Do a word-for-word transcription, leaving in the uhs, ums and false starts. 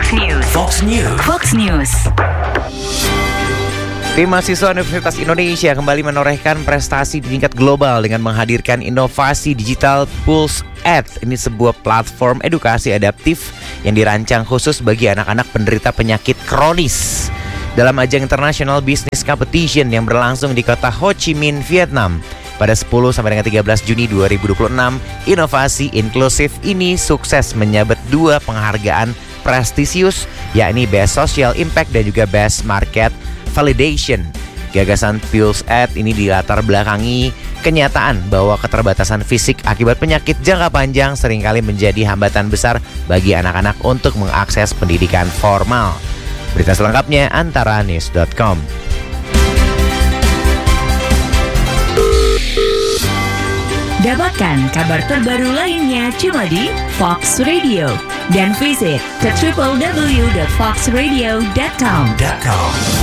Fox News. Fox News. Fox News. Tim mahasiswa Universitas Indonesia kembali menorehkan prestasi di tingkat global dengan menghadirkan inovasi digital Pulse Ed. Ini sebuah platform edukasi adaptif yang dirancang khusus bagi anak-anak penderita penyakit kronis. Dalam ajang International Business Competition yang berlangsung di kota Ho Chi Minh, Vietnam pada sepuluh sampai dengan tiga belas Juni dua ribu dua puluh enam, inovasi inklusif ini sukses menyabet dua penghargaan prestisius, yakni Best Social Impact dan juga Best Market Validation. Gagasan Pulse Ed ini dilatar belakangi kenyataan bahwa keterbatasan fisik akibat penyakit jangka panjang seringkali menjadi hambatan besar bagi anak-anak untuk mengakses pendidikan formal. Berita selengkapnya antara news dot com. Dapatkan kabar terbaru lainnya cuma di Fox Radio dan visit ke w w w dot fox radio dot com.